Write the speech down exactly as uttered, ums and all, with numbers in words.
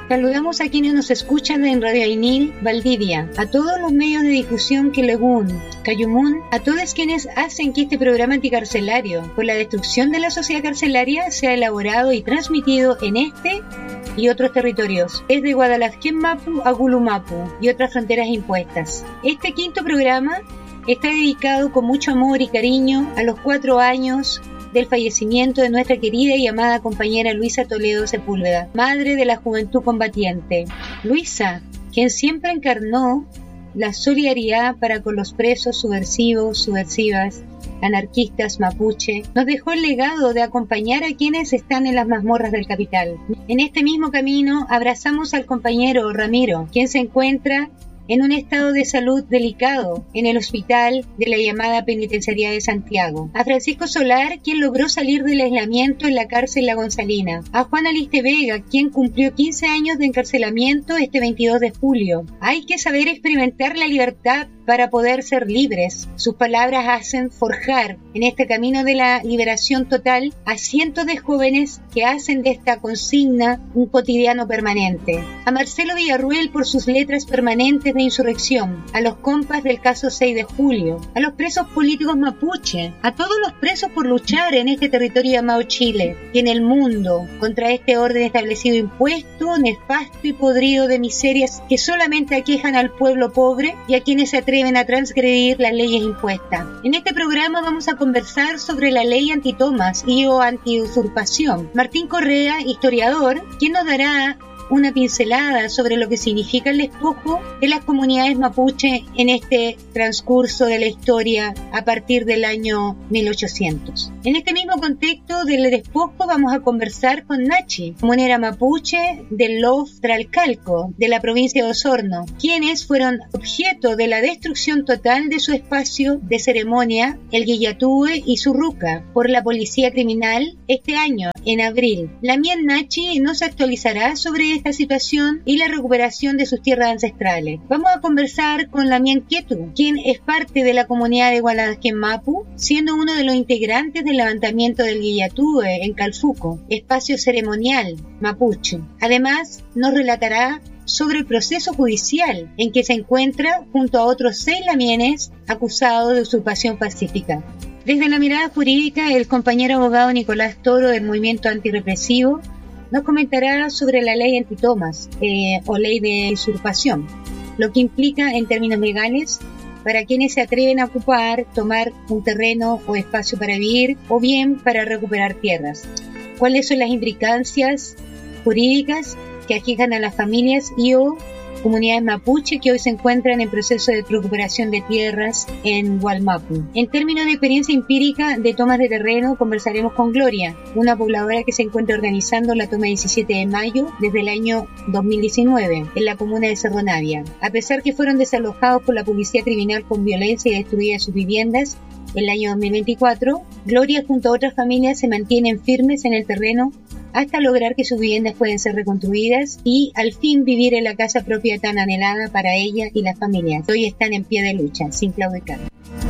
Saludamos a quienes nos escuchan en Radio Ainil, Valdivia, a todos los medios de difusión Quilegún, Cayumún, a todos quienes hacen que este programa anticarcelario por la destrucción de la sociedad carcelaria sea elaborado y transmitido en este y otros territorios, desde Guadalajara, Mapu a Gulumapu y otras fronteras impuestas. Este quinto programa está dedicado con mucho amor y cariño a los cuatro años del fallecimiento de nuestra querida y amada compañera Luisa Toledo Sepúlveda, madre de la juventud combatiente. Luisa, quien siempre encarnó la solidaridad para con los presos subversivos, subversivas, anarquistas mapuche, nos dejó el legado de acompañar a quienes están en las mazmorras del capital. En este mismo camino abrazamos al compañero Ramiro, quien se encuentra en un estado de salud delicado en el hospital de la llamada Penitenciaría de Santiago, a Francisco Solar, quien logró salir del aislamiento en la cárcel La Gonzalina, a Juan Aliste Vega, quien cumplió quince años de encarcelamiento este veintidós de julio. Hay que saber experimentar la libertad para poder ser libres. Sus palabras hacen forjar en este camino de la liberación total a cientos de jóvenes que hacen de esta consigna un cotidiano permanente. A Marcelo Villarruel por sus letras permanentes de insurrección, a los compas del caso seis de julio, a los presos políticos mapuche, a todos los presos por luchar en este territorio llamado Chile y en el mundo contra este orden establecido impuesto, nefasto y podrido de miserias que solamente aquejan al pueblo pobre y a quienes se atreven a transgredir las leyes impuestas. En este programa vamos a conversar sobre la ley antitomas y o antiusurpación. Martín Correa, historiador, quien nos dará una pincelada sobre lo que significa el despojo de las comunidades mapuche en este transcurso de la historia a partir del año mil ochocientos. En este mismo contexto del despojo vamos a conversar con Nachi, comunera mapuche del Lof Tralcalco, de la provincia de Osorno, quienes fueron objeto de la destrucción total de su espacio de ceremonia, el Guillatúe y su ruca, por la policía criminal este año, en abril. La mía Nachi nos actualizará sobre esta situación y la recuperación de sus tierras ancestrales. Vamos a conversar con la mía Quietu, quien es parte de la comunidad de Guadalajara-Mapu, siendo uno de los integrantes del levantamiento del Guillatúe en Calfuco, espacio ceremonial mapuche. Además, nos relatará sobre el proceso judicial en que se encuentra junto a otros seis lamienes acusados de usurpación pacífica. Desde la mirada jurídica, el compañero abogado Nicolás Toro del Movimiento Antirrepresivo nos comentará sobre la ley antitomas eh, o ley de usurpación, lo que implica en términos legales para quienes se atreven a ocupar, tomar un terreno o espacio para vivir o bien para recuperar tierras. ¿Cuáles son las implicancias jurídicas que aquejan a las familias y o comunidades mapuche que hoy se encuentran en proceso de recuperación de tierras en Gualmapu? En términos de experiencia empírica de tomas de terreno, conversaremos con Gloria, una pobladora que se encuentra organizando la toma diecisiete de mayo desde el año dos mil diecinueve en la comuna de Cerro Navia. A pesar que fueron desalojados por la policía criminal con violencia y destruidas sus viviendas en el año dos mil veinticuatro, Gloria junto a otras familias se mantienen firmes en el terreno hasta lograr que sus viviendas puedan ser reconstruidas y al fin vivir en la casa propia tan anhelada para ella y las familias. Hoy están en pie de lucha, sin claudicar.